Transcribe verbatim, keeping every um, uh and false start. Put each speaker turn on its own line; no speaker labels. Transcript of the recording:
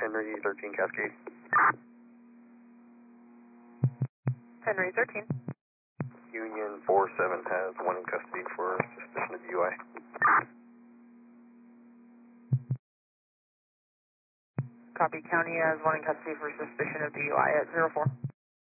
Henry thirteen Cascade.
Henry thirteen.
Union four seven has one in custody for suspicion of D U I.
Copy. County has one in custody for suspicion of D U I at zero four.